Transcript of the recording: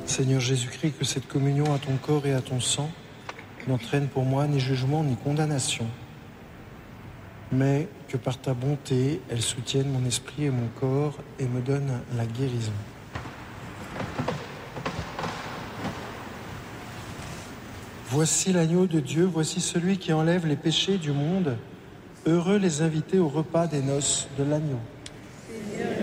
Seigneur Jésus-Christ, que cette communion à ton corps et à ton sang n'entraîne pour moi ni jugement ni condamnation, mais que par ta bonté, elle soutienne mon esprit et mon corps et me donne la guérison. Voici l'agneau de Dieu, voici celui qui enlève les péchés du monde. Heureux les invités au repas des noces de l'agneau. Seigneur